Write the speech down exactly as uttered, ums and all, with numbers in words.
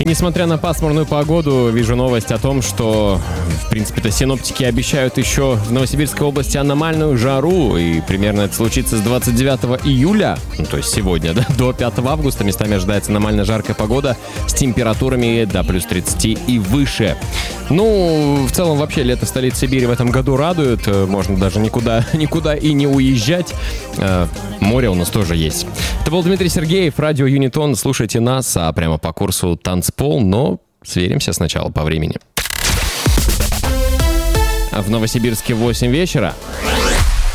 И несмотря на пасмурную погоду, вижу новость о том, что, в принципе-то, синоптики обещают еще в Новосибирской области аномальную жару. И примерно это случится с двадцать девятого июля, ну, то есть сегодня, да, до пятого августа местами ожидается аномально жаркая погода с температурами до плюс тридцати и выше. Ну, в целом, вообще, лето столицы Сибири в этом году радует. Можно даже никуда, никуда и не уезжать. Море у нас тоже есть. Это был Дмитрий Сергеев, радио Юнитон. Слушайте нас, а прямо по курсу танцпол, но сверимся сначала по времени. В Новосибирске восемь вечера.